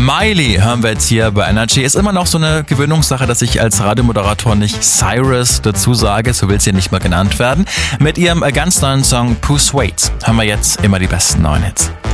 Miley hören wir jetzt hier bei Energy. Ist immer noch so eine Gewöhnungssache, dass ich als Radiomoderator nicht Cyrus dazu sage, so will sie nicht mehr genannt werden. Mit ihrem ganz neuen Song Persuade hören wir jetzt immer die besten neuen Hits.